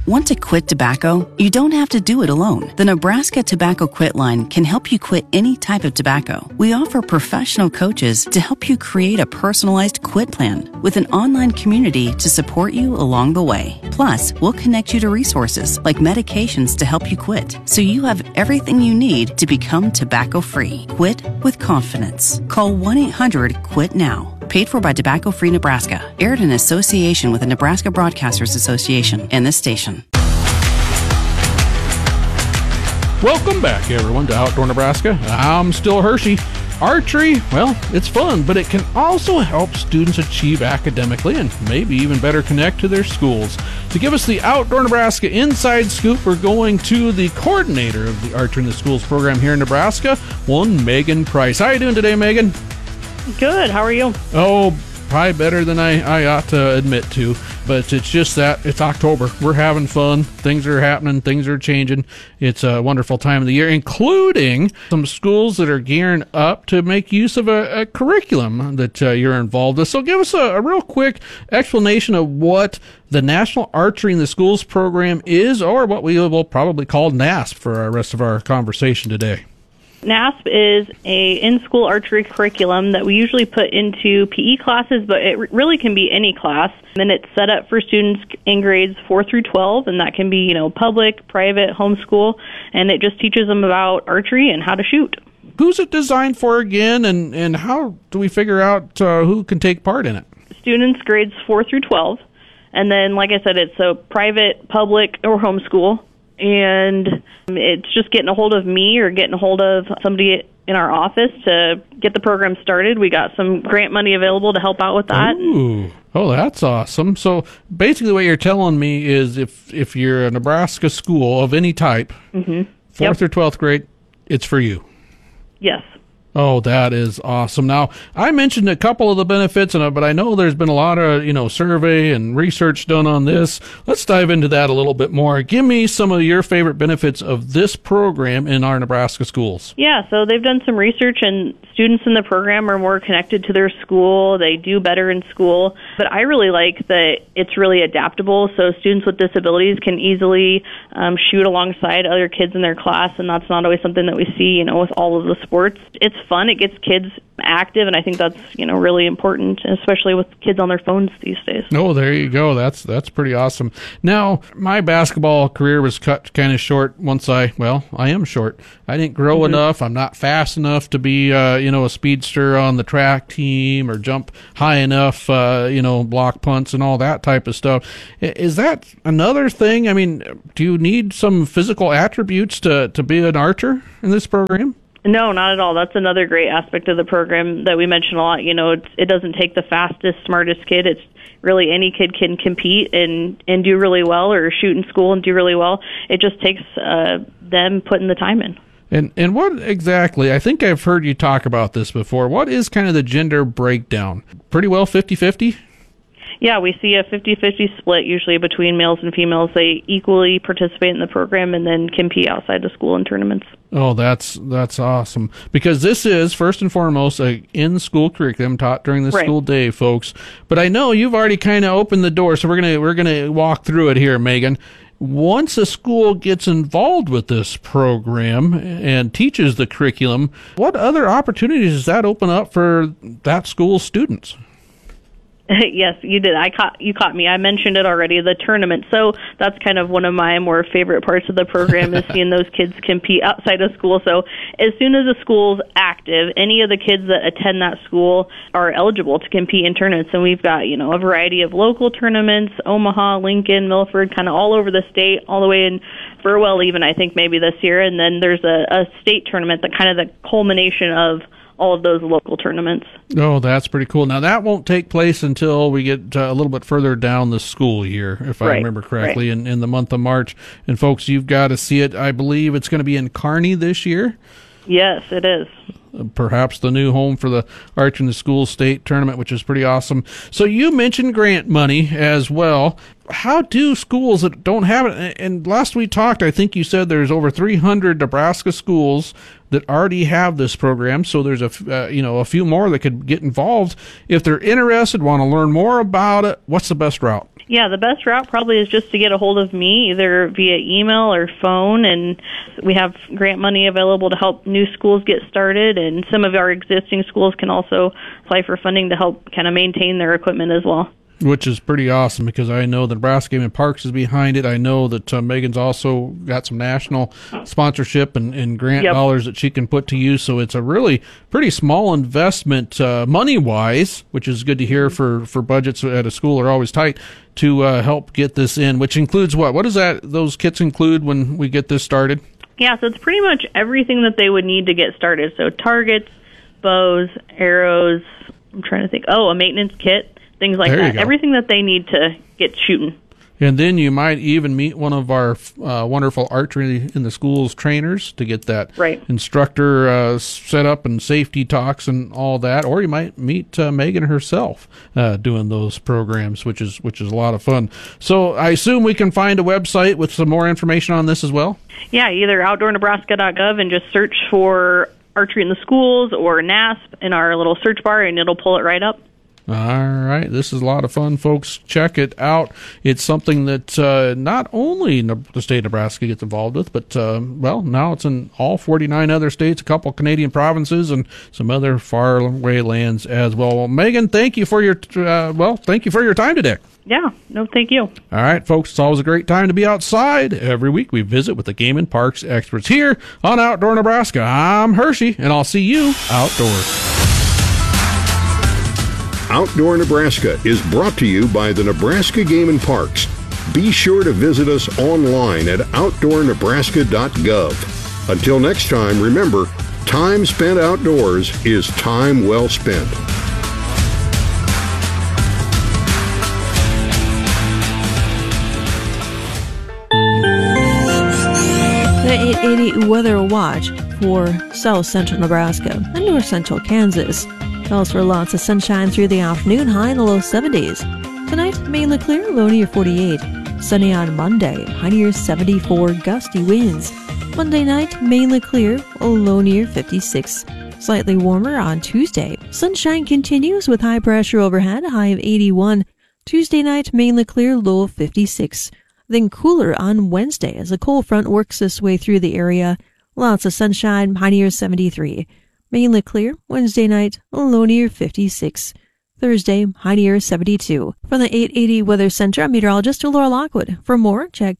Want to quit tobacco? You don't have to do it alone. The Nebraska Tobacco Quit Line can help you quit any type of tobacco. We offer professional coaches to help you create a personalized quit plan with an online community to support you along the way. Plus, we'll connect you to resources like medications to help you quit, so you have everything you need to become tobacco-free. Quit with confidence. Call 1-800-QUIT-NOW. Paid for by Tobacco Free Nebraska. Aired in association with the Nebraska Broadcasters Association and this station. Welcome back, everyone, to Outdoor Nebraska. I'm still Hershey. Archery, well, it's fun, but it can also help students achieve academically and maybe even better connect to their schools. To give us the Outdoor Nebraska inside scoop, we're going to the coordinator of the Archery in the Schools program here in Nebraska, one Megan Price. How are you doing today, Megan? Good. How are you? Oh, probably better than I ought to admit to, but it's just that it's October. We're having fun. Things are happening. Things are changing. It's a wonderful time of the year, including some schools that are gearing up to make use of a curriculum that you're involved with. So give us a real quick explanation of what the National Archery in the Schools program is, or what we will probably call NASP for the rest of our conversation today. NASP is a in-school archery curriculum that we usually put into PE classes, but it really can be any class. And it's set up for students in grades 4 through 12, and that can be, public, private, homeschool, and it just teaches them about archery and how to shoot. Who's it designed for again, and how do we figure out who can take part in it? Students grades 4 through 12, and then, like I said, it's a private, public, or homeschool. And it's just getting a hold of me or getting a hold of somebody in our office to get the program started. We got some grant money available to help out with that. Ooh. Oh, that's awesome. So basically what you're telling me is if you're a Nebraska school of any type, 4th or 12th grade, it's for you. Yes. Oh, that is awesome. Now, I mentioned a couple of the benefits, but I know there's been a lot of, survey and research done on this. Let's dive into that a little bit more. Give me some of your favorite benefits of this program in our Nebraska schools. Yeah, so they've done some research, and students in the program are more connected to their school. They do better in school. But I really like that it's really adaptable, so students with disabilities can easily shoot alongside other kids in their class, and that's not always something that we see, with all of the sports. It's fun. It gets kids active, and I think that's really important, especially with kids on their phones these days. Oh, there you go. That's pretty awesome. Now, my basketball career was cut kind of short once I am short. I didn't grow enough. I'm not fast enough to be a speedster on the track team or jump high enough, block punts and all that type of stuff. Is that another thing? I mean, do you need some physical attributes to be an archer in this program? No, not at all. That's another great aspect of the program that we mention a lot. It doesn't take the fastest, smartest kid. It's really any kid can compete and do really well, or shoot in school and do really well. It just takes them putting the time in. And what exactly, I think I've heard you talk about this before, what is kind of the gender breakdown? Pretty well 50-50? Yeah, we see a 50-50 split usually between males and females. They equally participate in the program and then compete outside the school in tournaments. Oh, that's awesome. Because this is, first and foremost, a in-school curriculum taught during the school day, folks. But I know you've already kind of opened the door, so we're gonna walk through it here, Megan. Once a school gets involved with this program and teaches the curriculum, what other opportunities does that open up for that school's students? Yes, you did. You caught me. I mentioned it already, the tournament. So that's kind of one of my more favorite parts of the program is seeing those kids compete outside of school. So as soon as the school's active, any of the kids that attend that school are eligible to compete in tournaments. And we've got, a variety of local tournaments, Omaha, Lincoln, Milford, kind of all over the state, all the way in Burwell even, I think, maybe this year. And then there's a state tournament, that kind of the culmination of all of those local tournaments. Oh, that's pretty cool. Now, that won't take place until we get a little bit further down the school year, if I remember correctly, in the month of March. And, folks, you've got to see it. I believe it's going to be in Kearney this year. Yes, it is. Perhaps the new home for the Archery in the Schools state tournament, which is pretty awesome. So you mentioned grant money as well. How do schools that don't have it, and last we talked, I think you said there's over 300 Nebraska schools that already have this program, so there's a few more that could get involved. If they're interested, want to learn more about it, what's the best route? Yeah, the best route probably is just to get a hold of me, either via email or phone, and we have grant money available to help new schools get started, and some of our existing schools can also apply for funding to help kind of maintain their equipment as well. Which is pretty awesome, because I know that Nebraska Game and Parks is behind it. I know that Megan's also got some national sponsorship and grant dollars that she can put to use. So it's a really pretty small investment money-wise, which is good to hear for budgets at a school are always tight, to help get this in, which includes what? What does those kits include when we get this started? Yeah, so it's pretty much everything that they would need to get started. So targets, bows, arrows, I'm trying to think. Oh, a maintenance kit. Things like that. Everything that they need to get shooting. And then you might even meet one of our wonderful archery in the schools trainers to get that instructor set up and safety talks and all that. Or you might meet Megan herself doing those programs, which is a lot of fun. So I assume we can find a website with some more information on this as well? Yeah, either outdoornebraska.gov and just search for archery in the schools, or NASP in our little search bar, and it'll pull it right up. All right. This is a lot of fun, folks. Check it out. It's something that not only the state of Nebraska gets involved with, but, now it's in all 49 other states, a couple Canadian provinces, and some other faraway lands as well. Well, Megan, thank you for your time today. Yeah. No, thank you. All right, folks. It's always a great time to be outside. Every week we visit with the Game and Parks experts here on Outdoor Nebraska. I'm Hershey, and I'll see you outdoors. Outdoor Nebraska is brought to you by the Nebraska Game and Parks. Be sure to visit us online at outdoornebraska.gov. Until next time, remember, time spent outdoors is time well spent. The 880 Weather Watch for south central Nebraska and north central Kansas calls for lots of sunshine through the afternoon, high in the low 70s. Tonight, mainly clear, low near 48. Sunny on Monday, high near 74, gusty winds. Monday night, mainly clear, low near 56. Slightly warmer on Tuesday. Sunshine continues with high pressure overhead, high of 81. Tuesday night, mainly clear, low of 56. Then cooler on Wednesday as a cold front works its way through the area. Lots of sunshine, high near 73. Mainly clear, Wednesday night, low near 56. Thursday, high near 72. From the 880 Weather Center, I'm meteorologist Laura Lockwood. For more, check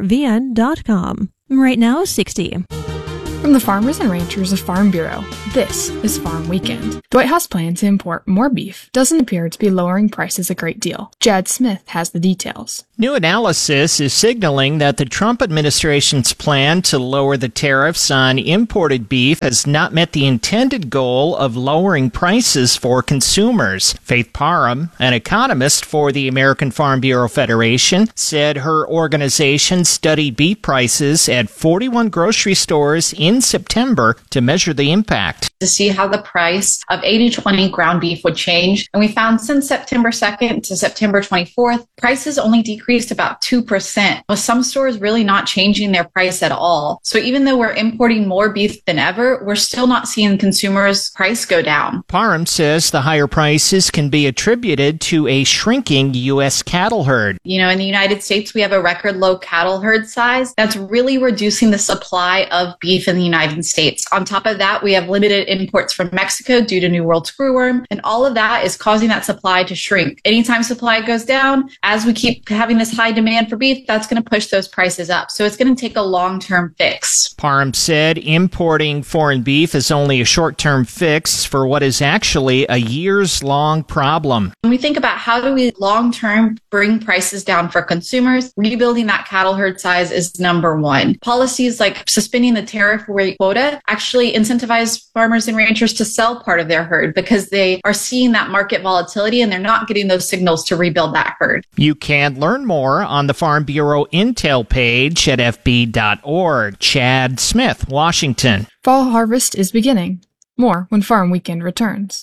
krvn.com. Right now, 60. From the farmers and ranchers of Farm Bureau, this is Farm Weekend. Dwight House plan to import more beef doesn't appear to be lowering prices a great deal. Jad Smith has the details. New analysis is signaling that the Trump administration's plan to lower the tariffs on imported beef has not met the intended goal of lowering prices for consumers. Faith Parham, an economist for the American Farm Bureau Federation, said her organization studied beef prices at 41 grocery stores in September to measure the impact. To see how the price of 80/20 ground beef would change. And we found since September 2nd to September 24th, prices only decreased about 2%, with some stores really not changing their price at all. So even though we're importing more beef than ever, we're still not seeing consumers' price go down. Parham says the higher prices can be attributed to a shrinking U.S. cattle herd. You know, in the United States, we have a record low cattle herd size that's really reducing the supply of beef in the United States. On top of that, we have limited imports from Mexico due to New World screwworm, and all of that is causing that supply to shrink. Anytime supply goes down, as we keep having this high demand for beef, that's going to push those prices up. So it's going to take a long-term fix. Parham said importing foreign beef is only a short-term fix for what is actually a years-long problem. When we think about how do we long-term bring prices down for consumers, rebuilding that cattle herd size is number one. Policies like suspending the tariff rate quota actually incentivize farmers and ranchers to sell part of their herd because they are seeing that market volatility and they're not getting those signals to rebuild that herd. You can learn more on the Farm Bureau Intel page at fb.org. Chad Smith, Washington. Fall harvest is beginning. More when Farm Weekend returns.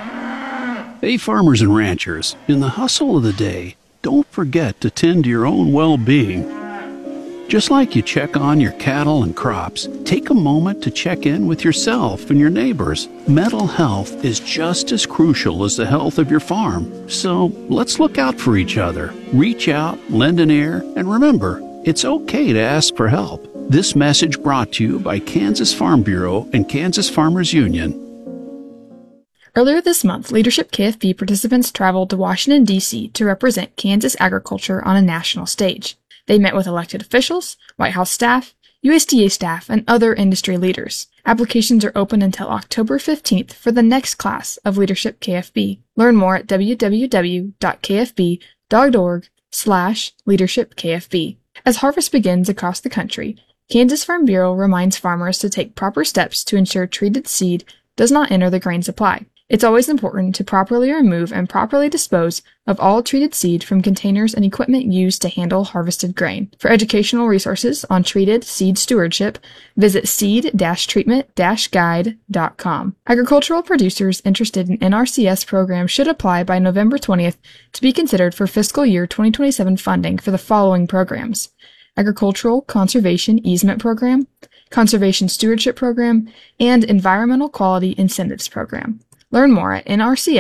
Hey, farmers and ranchers, in the hustle of the day, don't forget to tend to your own well-being. Just like you check on your cattle and crops, take a moment to check in with yourself and your neighbors. Mental health is just as crucial as the health of your farm. So let's look out for each other. Reach out, lend an ear, and remember, it's okay to ask for help. This message brought to you by Kansas Farm Bureau and Kansas Farmers Union. Earlier this month, Leadership KFB participants traveled to Washington, D.C. to represent Kansas agriculture on a national stage. They met with elected officials, White House staff, USDA staff, and other industry leaders. Applications are open until October 15th for the next class of Leadership KFB. Learn more at www.kfb.org/leadershipkfb. As harvest begins across the country, Kansas Farm Bureau reminds farmers to take proper steps to ensure treated seed does not enter the grain supply. It's always important to properly remove and properly dispose of all treated seed from containers and equipment used to handle harvested grain. For educational resources on treated seed stewardship, visit seed-treatment-guide.com. Agricultural producers interested in NRCS programs should apply by November 20th to be considered for fiscal year 2027 funding for the following programs: Agricultural Conservation Easement Program, Conservation Stewardship Program, and Environmental Quality Incentives Program. Learn more at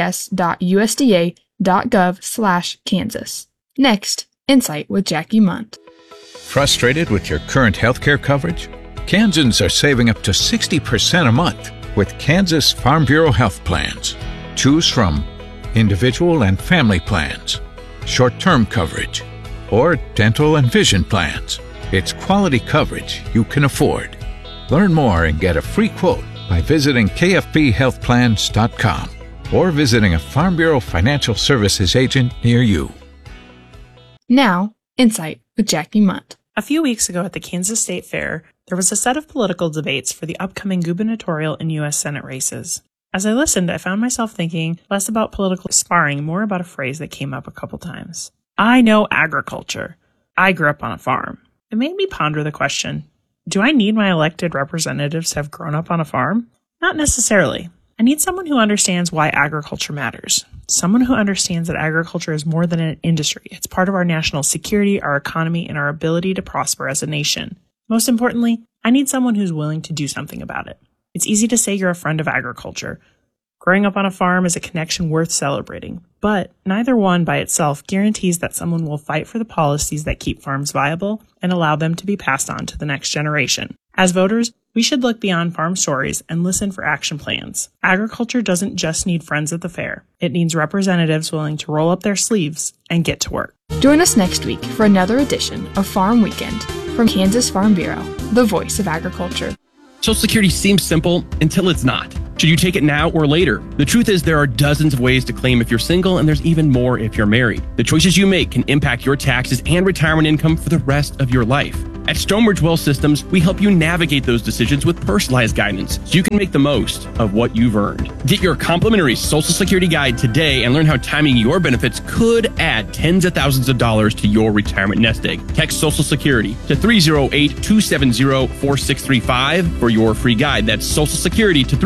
nrcs.usda.gov/Kansas. Next, Insight with Jackie Munt. Frustrated with your current healthcare coverage? Kansans are saving up to 60% a month with Kansas Farm Bureau health plans. Choose from individual and family plans, short-term coverage, or dental and vision plans. It's quality coverage you can afford. Learn more and get a free quote by visiting kfbhealthplans.com or visiting a Farm Bureau Financial Services agent near you. Now, Insight with Jackie Munt. A few weeks ago at the Kansas State Fair, there was a set of political debates for the upcoming gubernatorial and U.S. Senate races. As I listened, I found myself thinking less about political sparring, more about a phrase that came up a couple times. I know agriculture. I grew up on a farm. It made me ponder the question, do I need my elected representatives to have grown up on a farm? Not necessarily. I need someone who understands why agriculture matters. Someone who understands that agriculture is more than an industry. It's part of our national security, our economy, and our ability to prosper as a nation. Most importantly, I need someone who's willing to do something about it. It's easy to say you're a friend of agriculture. Growing up on a farm is a connection worth celebrating, but neither one by itself guarantees that someone will fight for the policies that keep farms viable and allow them to be passed on to the next generation. As voters, we should look beyond farm stories and listen for action plans. Agriculture doesn't just need friends at the fair. It needs representatives willing to roll up their sleeves and get to work. Join us next week for another edition of Farm Weekend from Kansas Farm Bureau, the voice of agriculture. Social Security seems simple until it's not. Should you take it now or later? The truth is there are dozens of ways to claim if you're single, and there's even more if you're married. The choices you make can impact your taxes and retirement income for the rest of your life. At Stonebridge Wealth Systems, we help you navigate those decisions with personalized guidance so you can make the most of what you've earned. Get your complimentary Social Security guide today and learn how timing your benefits could add tens of thousands of dollars to your retirement nest egg. Text Social Security to 308-270-4635 for your free guide. That's Social Security to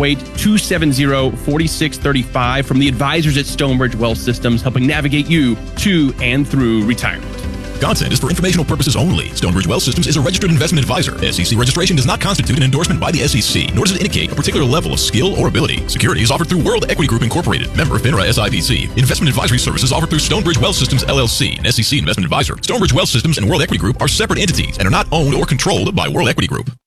308-270-4635 from the advisors at Stonebridge Wealth Systems, helping navigate you to and through retirement. Content is for informational purposes only. Stonebridge Wealth Systems is a registered investment advisor. SEC registration does not constitute an endorsement by the SEC, nor does it indicate a particular level of skill or ability. Securities offered through World Equity Group Incorporated, member FINRA SIPC. Investment advisory services offered through Stonebridge Wealth Systems LLC, an SEC investment advisor. Stonebridge Wealth Systems and World Equity Group are separate entities and are not owned or controlled by World Equity Group.